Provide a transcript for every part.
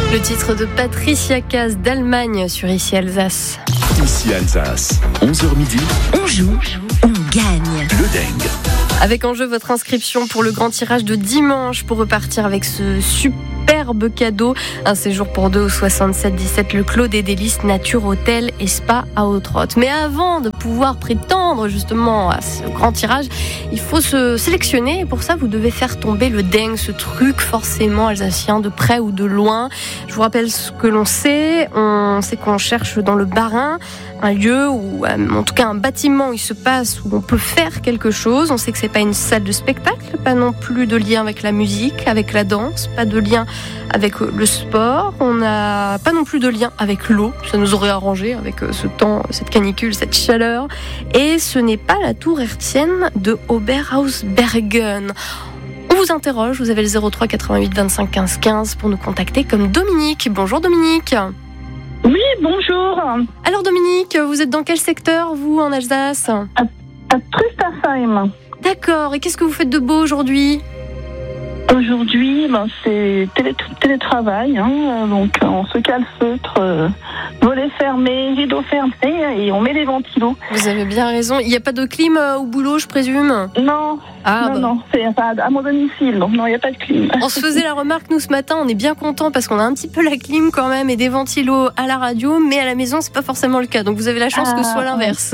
Le titre de Patricia Cass d'Allemagne sur Ici Alsace. Ici Alsace, 11h midi. On joue, on gagne. Le Dengue. Avec en jeu votre inscription pour le grand tirage de dimanche pour repartir avec ce superbe cadeau. Un séjour pour deux au 67-17 Le Clos des Délices Nature Hôtel et Spa à Haute-Rotte. Mais avant de pouvoir prétendre justement à ce grand tirage, il faut se sélectionner. Et pour ça, vous devez faire tomber le Dengue, ce truc forcément alsacien de près ou de loin. Je vous rappelle ce que l'on sait. On sait qu'on cherche dans le Bas-Rhin un lieu ou en tout cas un bâtiment où il se passe, où on peut faire quelque chose. On sait que c'est pas une salle de spectacle, pas non plus de lien avec la musique, avec la danse, pas de lien avec le sport. On n'a pas non plus de lien avec l'eau. Ça nous aurait arrangé avec ce temps, cette canicule, cette chaleur. Et ce n'est pas la tour hertzienne de Oberhausbergen. On vous interroge, vous avez le 03 88 25 15 15 pour nous contacter comme Dominique. Bonjour Dominique. Oui, bonjour. Alors Dominique, vous êtes dans quel secteur, vous, en Alsace ? À Trustersheim. D'accord, et qu'est-ce que vous faites de beau aujourd'hui ? Aujourd'hui, c'est télétravail, donc on se calfeutre, volets fermés, rideaux fermés et on met les ventilos. Vous avez bien raison. Il n'y a pas de clim au boulot, je présume ? Non, non, c'est à mon domicile, donc non, il n'y a pas de clim. On se faisait la remarque, nous, ce matin, on est bien contents parce qu'on a un petit peu la clim quand même et des ventilos à la radio, mais à la maison, c'est pas forcément le cas. Donc vous avez la chance que ce soit l'inverse.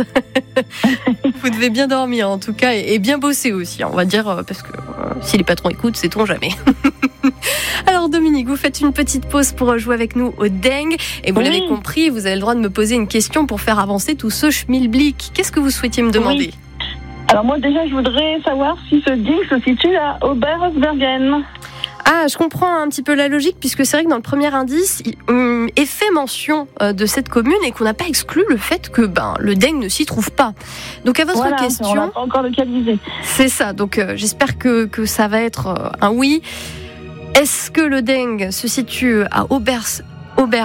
Vous devez bien dormir, en tout cas, et bien bosser aussi, on va dire, parce que si les patrons écoutent, sait-on jamais. Alors Dominique, vous faites une petite pause pour jouer avec nous au Dengue. Et vous l'avez compris, vous avez le droit de me poser une question pour faire avancer tout ce schmilblick. Qu'est-ce que vous souhaitiez me demander ? Alors moi déjà, je voudrais savoir si ce Dengue se situe à Oberhausbergen. Ah, je comprends un petit peu la logique, puisque c'est vrai que dans le premier indice, il est fait mention de cette commune et qu'on n'a pas exclu le fait que le Dengue ne s'y trouve pas. Donc à votre question... on n'a pas encore localisé. C'est ça, donc j'espère que ça va être un oui. Est-ce que le Dengue se situe à Oberhausbergen ?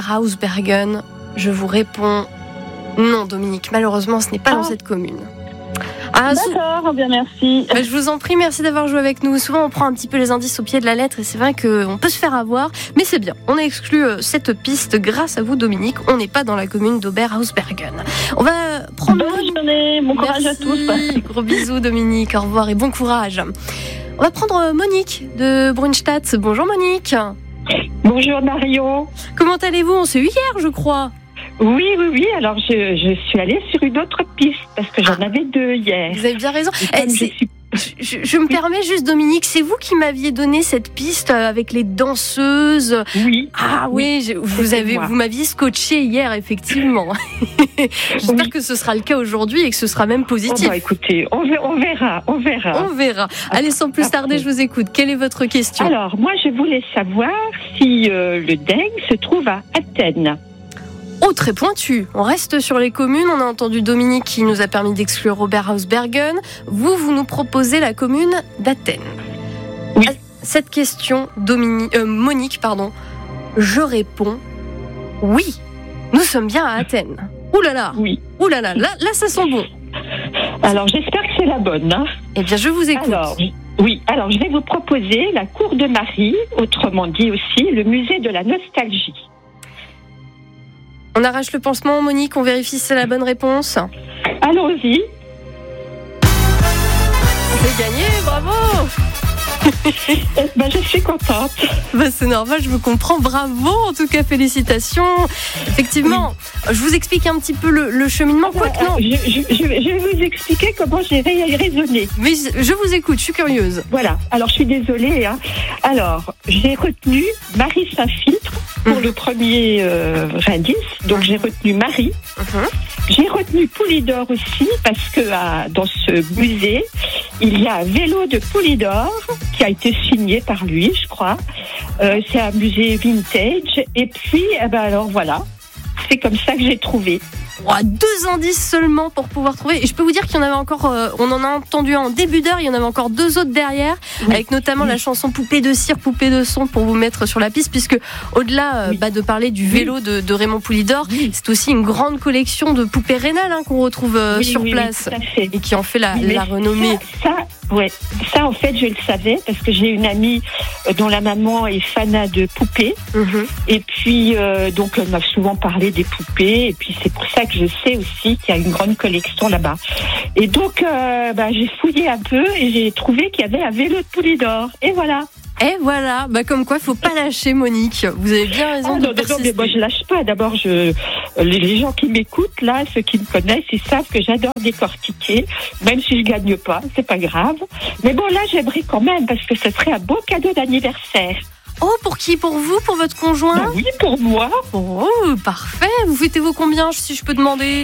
Je vous réponds non, Dominique. Malheureusement, ce n'est pas dans cette commune. D'accord, bien merci. Je vous en prie, merci d'avoir joué avec nous. Souvent, on prend un petit peu les indices au pied de la lettre et c'est vrai qu'on peut se faire avoir, mais c'est bien. On a exclu cette piste grâce à vous, Dominique. On n'est pas dans la commune d'Oberhausbergen. On va prendre... Bonne journée, bon courage à tous. Gros bisous, Dominique. Au revoir et bon courage. On va prendre Monique de Brunstadt. Bonjour, Monique. Bonjour, Mario. Comment allez-vous ? On s'est eu hier, je crois. Oui. Alors, je suis allée sur une autre piste parce que j'en avais deux hier. Vous avez bien raison. Je me permets juste, Dominique, c'est vous qui m'aviez donné cette piste avec les danseuses. Oui. Ah oui, vous m'aviez scotché hier, effectivement. J'espère que ce sera le cas aujourd'hui et que ce sera même positif. Écoutez, on verra. On verra. Allez, sans plus tarder, je vous écoute. Quelle est votre question ? Alors, moi, je voulais savoir si le Dengue se trouve à Athènes. Oh, très pointu. On reste sur les communes. On a entendu Dominique qui nous a permis d'exclure Oberhausbergen. Vous nous proposez la commune d'Athènes. Oui. À cette question, Monique, je réponds oui. Nous sommes bien à Athènes. Ouh là là. Oui. Ouh là là. Là, ça sent bon. Alors, j'espère que c'est la bonne. Eh bien, je vous écoute. Alors, je vais vous proposer la cour de Marie, autrement dit aussi le musée de la nostalgie. On arrache le pansement, Monique, on vérifie si c'est la bonne réponse. Allons-y. C'est gagné, bravo. Je suis contente. C'est normal, je vous comprends. Bravo, en tout cas, félicitations. Effectivement, je vous explique un petit peu le cheminement. Je vais vous expliquer comment j'ai raisonné. Mais je vous écoute, je suis curieuse. Voilà, alors je suis désolée. Alors, j'ai retenu Marie Saint-Filtre pour le premier indice. Donc, j'ai retenu Marie. J'ai retenu Poulidor aussi parce que dans ce musée, il y a un vélo de Poulidor qui a été signé par lui, je crois. C'est un musée vintage. Et puis, alors voilà, c'est comme ça que j'ai trouvé. 2 indices seulement pour pouvoir trouver. Et je peux vous dire qu'il y en avait encore, on en a entendu un en début d'heure, il y en avait encore 2 autres derrière, avec notamment la chanson Poupée de cire, Poupée de son pour vous mettre sur la piste, puisque au-delà de parler du vélo de Raymond Poulidor, c'est aussi une grande collection de poupées rénales qu'on retrouve sur place et qui en fait la renommée. Ça, en fait, je le savais parce que j'ai une amie dont la maman est fanat de poupées. Et puis, donc, elle m'a souvent parlé des poupées. Et puis, c'est pour ça que je sais aussi qu'il y a une grande collection là-bas. Et donc, j'ai fouillé un peu et j'ai trouvé qu'il y avait un vélo de Poulidor. Et voilà. Comme quoi, faut pas lâcher, Monique. Vous avez bien raison de persister. Mais moi, je lâche pas. D'abord, les gens qui m'écoutent, là, ceux qui me connaissent, ils savent que j'adore décortiquer, même si je gagne pas, c'est pas grave. Mais bon, là, j'aimerais quand même, parce que ce serait un beau cadeau d'anniversaire. Oh, pour qui? Pour vous? Pour votre conjoint? Oui, pour moi. Oh, parfait. Vous fêtez-vous combien, si je peux demander?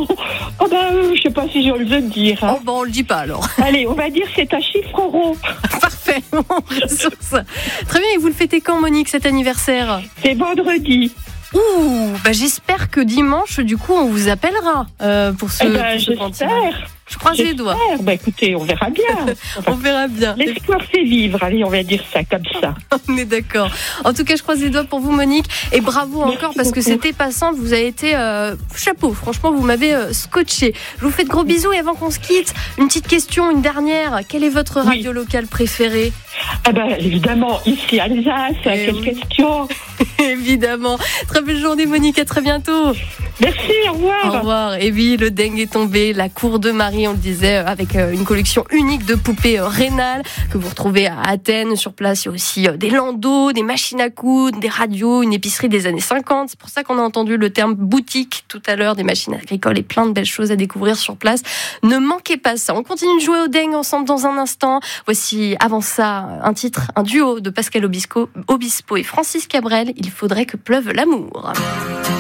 Je sais pas si j'ai envie de dire. On le dit pas alors. Allez, on va dire c'est un chiffre rond. Parfait, on reste sur ça. Très bien, et vous le fêtez quand, Monique, cet anniversaire? C'est vendredi. J'espère que dimanche, du coup, on vous appellera pour ce j'espère. Je croise les doigts. Écoutez, on verra bien. On verra bien. L'espoir fait vivre. Allez, on va dire ça comme ça. On est d'accord. En tout cas, je croise les doigts pour vous, Monique. Et bravo encore parce que c'était pas simple. Vous avez été chapeau. Franchement, vous m'avez scotché. Je vous fais de gros bisous. Et avant qu'on se quitte, une petite question, une dernière. Quelle est votre radio locale préférée? Évidemment, ici Alsace. Quelle question? Évidemment. Très belle journée, Monique. À très bientôt. Merci, au revoir. Au revoir. Et oui, le dingue est tombé. La cour de Marie, on le disait, avec une collection unique de poupées rénales que vous retrouvez à Athènes. Sur place, il y a aussi des landaux, des machines à coudre, des radios, une épicerie des années 50. C'est pour ça qu'on a entendu le terme boutique tout à l'heure, des machines agricoles et plein de belles choses à découvrir sur place. Ne manquez pas ça. On continue de jouer au dingue ensemble dans un instant. Voici, avant ça, un duo de Pascal Obispo et Francis Cabrel. Il faudrait que pleuve l'amour.